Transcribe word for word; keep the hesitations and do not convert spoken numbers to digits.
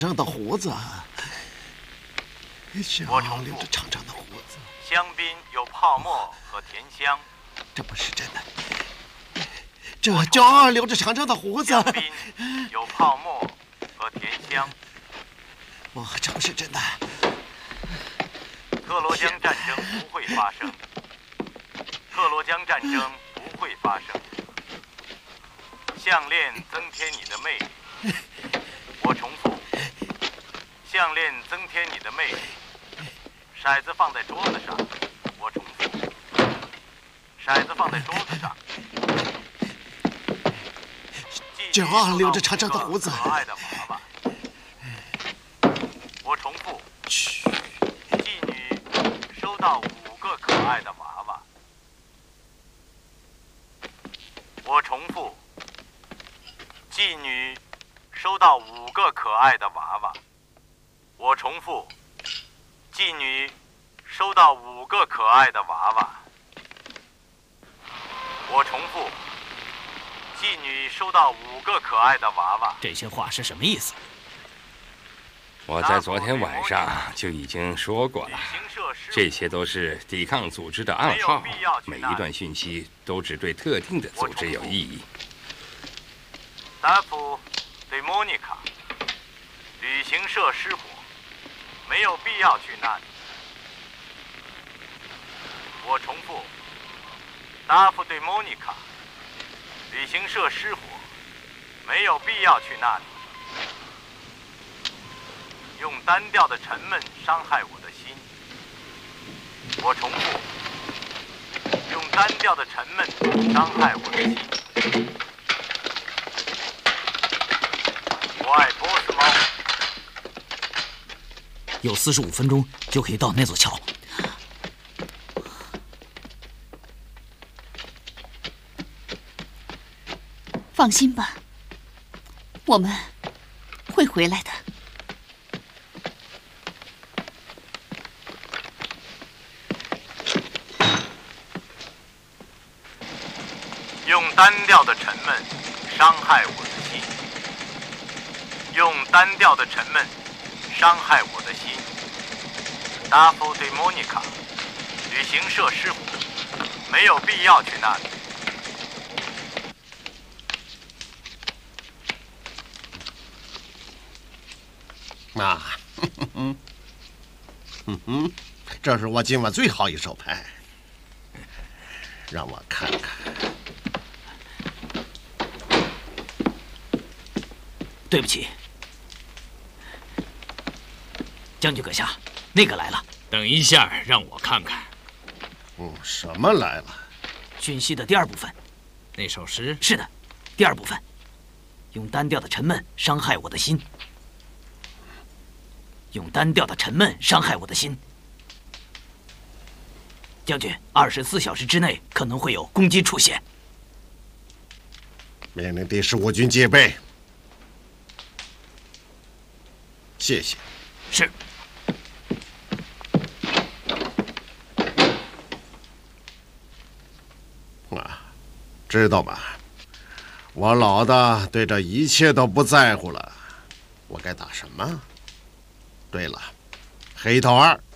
长的胡子， 我重留着长长的胡子。 香槟有泡沫和甜香， 这不是真的。这骄傲留着长长的胡子。 香槟有泡沫和甜香。 哇，这不是真的。 特罗江战争不会发生。特罗江战争不会发生。项链增添你的魅力。我重复。项链增添你的魅力。骰子放在桌子上，我重复。骰子放在桌子上。 骄傲留着长长的胡子。 可爱的娃娃。我重复。 嘘。 妓女收到五个可爱的娃娃。我重复。妓女收到五个可爱的娃娃。我重复，妓女收到五个可爱的娃娃。我重复，妓女收到五个可爱的娃娃。 这些话是什么意思？ 我在昨天晚上就已经说过了，这些都是抵抗组织的暗号，每一段讯息都只对特定的组织有意义。 达普对莫妮卡，旅行社失火。没有必要去那里。我重复，达夫对莫妮卡，旅行社失火，没有必要去那里。用单调的沉闷伤害我的心。我重复，用单调的沉闷伤害我的心。我爱波斯猫。 有四十五分钟就可以到那座桥。 放心吧，我们会回来的。 用单调的沉闷伤害我的心。用单调的沉闷伤害我的心。达夫对莫妮卡，旅行社失火，没有必要去那里。 啊，哼哼，哼哼，这是我今晚最好一手牌，让我看看。 对不起，将军阁下。那个来了， 等一下，让我看看。 嗯，什么来了？ 讯息的第二部分。 那首诗？ 是的，第二部分。用单调的沉闷伤害我的心。用单调的沉闷伤害我的心。将军，二十四小时之内可能会有攻击出现。 命令第十五军戒备。谢谢。 是。 啊，知道吗？我老的对这一切都不在乎了。我该打什么？对了，黑头二。